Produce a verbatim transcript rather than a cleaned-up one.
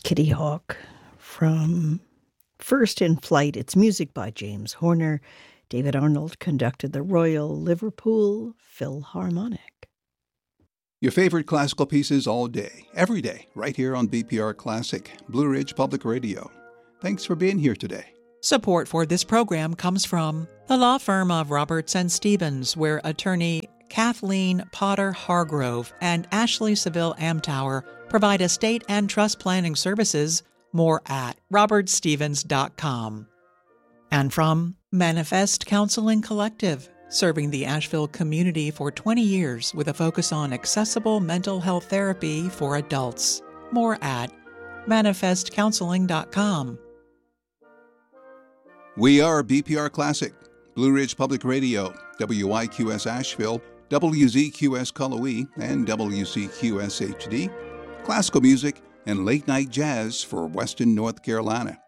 Kitty Hawk from First in Flight. It's music by James Horner. David Arnold conducted the Royal Liverpool Philharmonic. Your favorite classical pieces all day, every day, right here on B P R Classic, Blue Ridge Public Radio. Thanks for being here today. Support for this program comes from the law firm of Roberts and Stevens, where attorney Kathleen Potter Hargrove and Ashley Seville Amtower provide estate and trust planning services. More at roberts stevens dot com. And from Manifest Counseling Collective, serving the Asheville community for twenty years with a focus on accessible mental health therapy for adults. More at manifest counseling dot com. We are B P R Classic, Blue Ridge Public Radio, W I Q S Asheville, W Z Q S Cullowhee, and W C Q S H D. Classical music and late-night jazz for Western North Carolina.